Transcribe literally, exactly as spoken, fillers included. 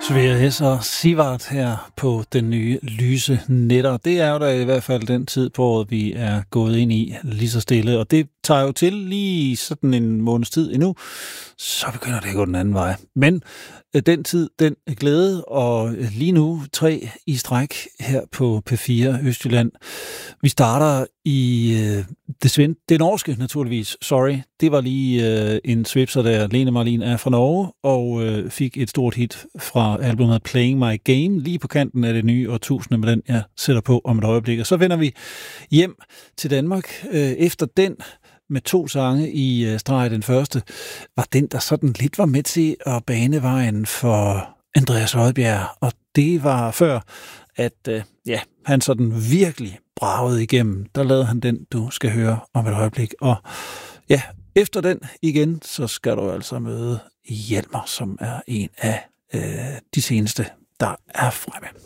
Sverige og Sivart her på den nye lyse netter. Det er jo da i hvert fald den tid på året, vi er gået ind i lige så stille. Og det tager jo til lige sådan en måneds tid endnu. Så begynder det at gå den anden vej. Men den tid, den glæde, og lige nu tre i stræk her på P fire Østjylland. Vi starter i øh, det, svend, det norske, naturligvis. Sorry, det var lige øh, en svipser der. Lene Marlin er fra Norge og øh, fik et stort hit fra albumet Playing My Game, lige på kanten af det nye årtusinde med den, jeg sætter på om et øjeblik. Og så vender vi hjem til Danmark øh, efter den med to sange i øh, streg. Den første var den, der sådan lidt var med til at bane vejen for Andreas Odbjerg, og det var før, at øh, ja, han sådan virkelig bragede igennem. Der lavede han den, du skal høre om et øjeblik. Og ja, efter den igen, så skal du altså møde Hjalmar, som er en af øh, de seneste, der er fremme.